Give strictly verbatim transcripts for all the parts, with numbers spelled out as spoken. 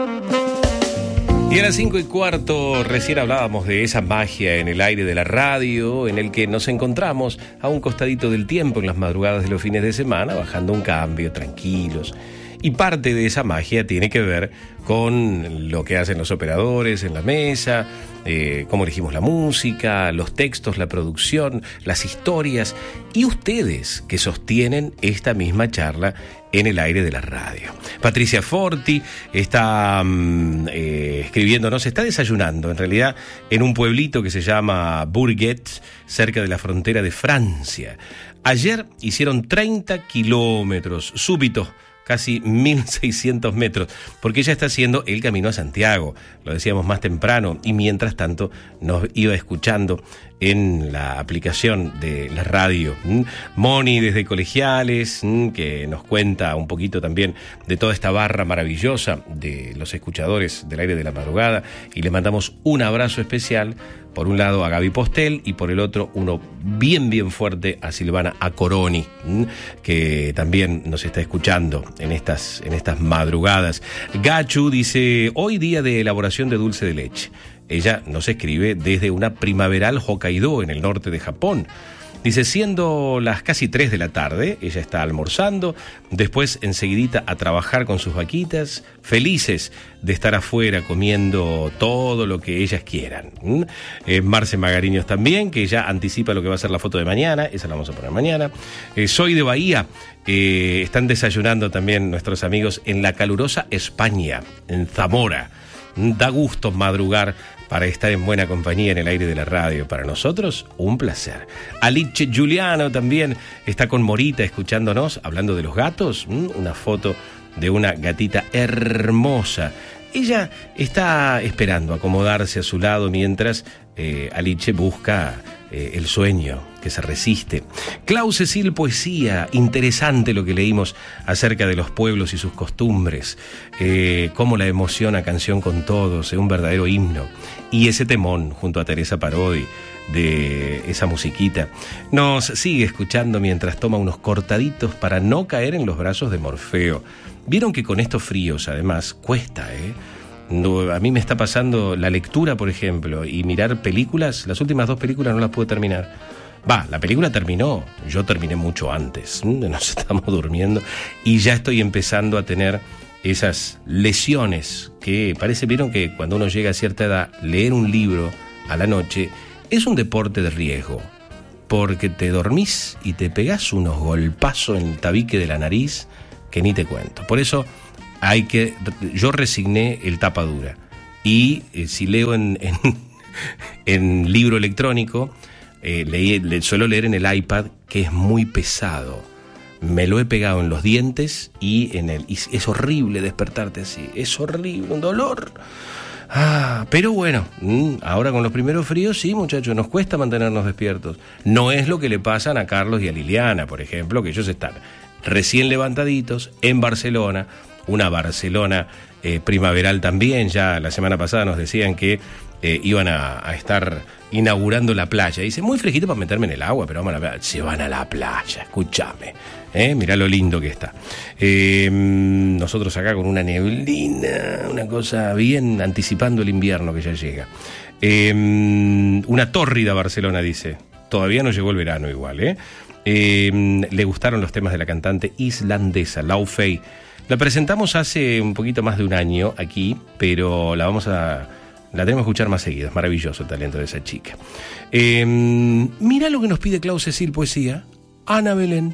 Y a las cinco y cuarto recién hablábamos de esa magia en el aire de la radio, en el que nos encontramos a un costadito del tiempo en las madrugadas de los fines de semana, bajando un cambio, tranquilos. Y parte de esa magia tiene que ver con lo que hacen los operadores en la mesa, eh, cómo elegimos la música, los textos, la producción, las historias y ustedes que sostienen esta misma charla en el aire de la radio. Patricia Forti está mm, eh, escribiéndonos, está desayunando en realidad en un pueblito que se llama Bourget, cerca de la frontera de Francia. Ayer hicieron treinta kilómetros, súbito, casi mil seiscientos metros, porque ella está haciendo el camino a Santiago, lo decíamos más temprano, y mientras tanto nos iba escuchando en la aplicación de la radio. Moni desde Colegiales, que nos cuenta un poquito también de toda esta barra maravillosa de los escuchadores del aire de la madrugada, y le mandamos un abrazo especial, por un lado a Gaby Postel y por el otro uno bien bien fuerte a Silvana Acoroni, que también nos está escuchando en estas, en estas madrugadas. Gachu dice, hoy día de elaboración de dulce de leche. Ella nos escribe desde una primaveral Hokkaido en el norte de Japón. Dice, siendo las casi tres de la tarde, ella está almorzando, después enseguidita a trabajar con sus vaquitas, felices de estar afuera comiendo todo lo que ellas quieran. ¿Mm? Eh, Marce Magariños también, que ya anticipa lo que va a ser la foto de mañana, esa la vamos a poner mañana. Eh, soy de Bahía, eh, están desayunando también nuestros amigos en la calurosa España, en Zamora. Da gusto madrugar para estar en buena compañía en el aire de la radio. Para nosotros, un placer. Alice Giuliano también está con Morita escuchándonos, hablando de los gatos. Una foto de una gatita hermosa. Ella está esperando acomodarse a su lado mientras eh, Alice busca eh, el sueño que se resiste. Clau Cecil Poesía, interesante lo que leímos acerca de los pueblos y sus costumbres, eh, cómo la emociona Canción con Todos, es un verdadero himno. Y ese temón junto a Teresa Parodi de esa musiquita nos sigue escuchando mientras toma unos cortaditos para no caer en los brazos de Morfeo. Vieron que con estos fríos además cuesta, ¿eh? No, a mí me está pasando la lectura, por ejemplo, y mirar películas. Las últimas dos películas no las pude terminar. Va, la película terminó, yo terminé mucho antes, nos estamos durmiendo y ya estoy empezando a tener esas lesiones que parece, vieron que cuando uno llega a cierta edad, leer un libro a la noche es un deporte de riesgo, porque te dormís y te pegás unos golpazos en el tabique de la nariz que ni te cuento. Por eso hay que, yo resigné el tapa dura y eh, si leo en, en, en libro electrónico, eh, leí, le, suelo leer en el iPad, que es muy pesado. Me lo he pegado en los dientes y en el y es horrible despertarte así, es horrible, un dolor. Ah, pero bueno, ahora con los primeros fríos, sí, muchachos, nos cuesta mantenernos despiertos. No es lo que le pasan a Carlos y a Liliana, por ejemplo, que ellos están recién levantaditos en Barcelona, una Barcelona eh, primaveral también. Ya la semana pasada nos decían que eh, iban a, a estar inaugurando la playa. Dice, muy fresquito para meterme en el agua, pero vamos a la, se van a la playa, escúchame. ¿Eh? Mirá lo lindo que está. Eh, nosotros acá con una neblina, una cosa bien anticipando el invierno que ya llega. Eh, una tórrida Barcelona, dice. Todavía no llegó el verano igual, ¿eh? Eh, le gustaron los temas de la cantante islandesa, Lau Fey. La presentamos hace un poquito más de un año aquí, pero la vamos a... la tenemos que escuchar más seguido. Es maravilloso el talento de esa chica. Eh, mira lo que nos pide Clau Cecil Poesía. Ana Belén.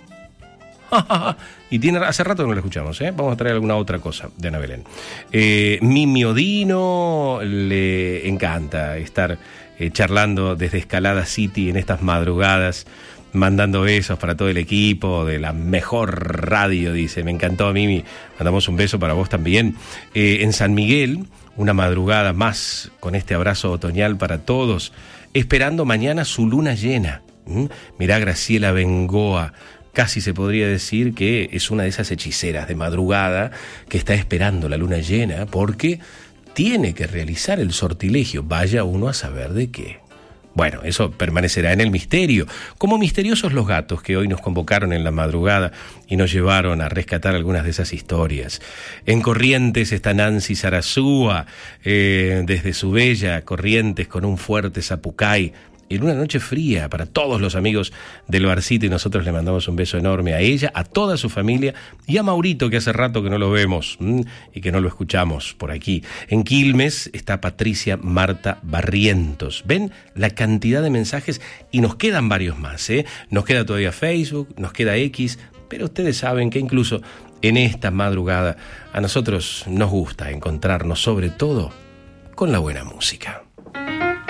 Y tiene, hace rato que no la escuchamos, ¿eh? Vamos a traer alguna otra cosa de Ana Belén. Eh, Mimi Odino le encanta estar eh, charlando desde Escalada City en estas madrugadas, mandando besos para todo el equipo de la mejor radio, dice. Me encantó, Mimi. Mandamos un beso para vos también. Eh, en San Miguel, una madrugada más con este abrazo otoñal para todos, esperando mañana su luna llena. ¿Mm? Mirá, Graciela Bengoa. Casi se podría decir que es una de esas hechiceras de madrugada que está esperando la luna llena porque tiene que realizar el sortilegio. Vaya uno a saber de qué. Bueno, eso permanecerá en el misterio, como misteriosos los gatos que hoy nos convocaron en la madrugada y nos llevaron a rescatar algunas de esas historias. En Corrientes está Nancy Sarazúa, eh, desde su bella Corrientes con un fuerte zapucay, en una noche fría para todos los amigos del barcito, y nosotros le mandamos un beso enorme a ella, a toda su familia y a Maurito, que hace rato que no lo vemos mmm, y que no lo escuchamos por aquí. En Quilmes está Patricia Marta Barrientos. ¿Ven la cantidad de mensajes? Y nos quedan varios más, ¿eh? Nos queda todavía Facebook, nos queda X, pero ustedes saben que incluso en esta madrugada a nosotros nos gusta encontrarnos sobre todo con la buena música.